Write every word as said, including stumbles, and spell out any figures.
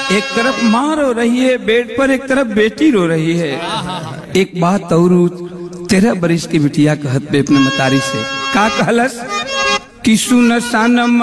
एक तरफ माँ रो रही है बेड पर, एक तरफ बेटी रो रही है। एक बात और तेरह बरिस की बिटिया कहत पे अपने मतारी से का कहलस कि सुन सान